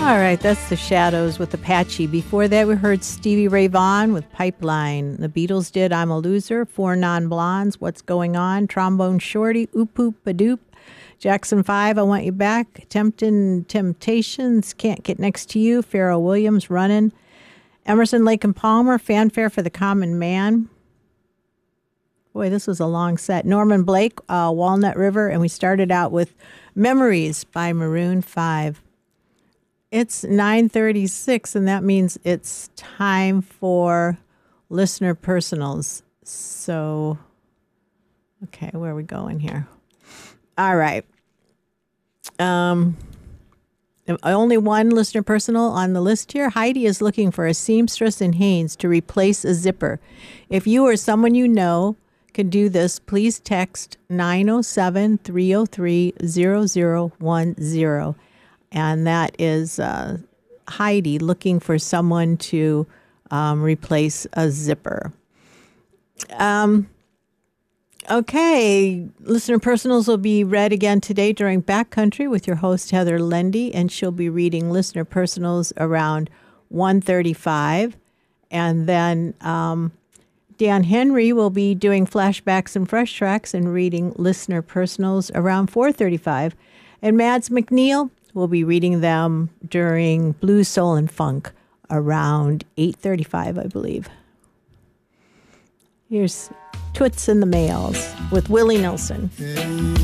All right, that's the Shadows with Apache. Before that, we heard Stevie Ray Vaughan with Pipeline. The Beatles did I'm a Loser, Four Non-Blondes, What's Going On, Trombone Shorty, Oop Oop Badoop, Jackson 5, I Want You Back, Temptations, Can't Get Next to You, Pharrell Williams, Runnin', Emerson, Lake and Palmer, Fanfare for the Common Man. Boy, this was a long set. Norman Blake, Walnut River, and we started out with Memories by Maroon 5. It's 9:36, and that means it's time for listener personals. So, okay, where are we going here? All right. Only one listener personal on the list here. Heidi is looking for a seamstress in Hanes to replace a zipper. If you or someone you know can do this, please text 907-303-0010. And that is Heidi looking for someone to replace a zipper. Okay, listener personals will be read again today during Backcountry with your host, Heather Lendy, and she'll be reading listener personals around 1:35. And then Dan Henry will be doing flashbacks and fresh tracks and reading listener personals around 4:35. And Mads McNeil will be reading them during Blues, Soul, and Funk around 8:35, I believe. Here's Toots and the Males with Willie Nelson.